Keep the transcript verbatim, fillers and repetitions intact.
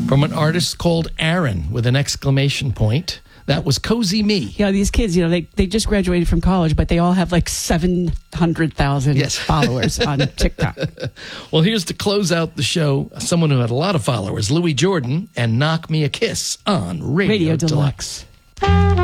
From an artist called Aaron with an exclamation point. That was Cozy Me. You know, these kids, you know, they, they just graduated from college, but they all have like seven hundred thousand yes. followers on TikTok. Well, here's to close out the show, someone who had a lot of followers, Louis Jordan, and Knock Me a Kiss on Radio, Radio Deluxe. Deluxe.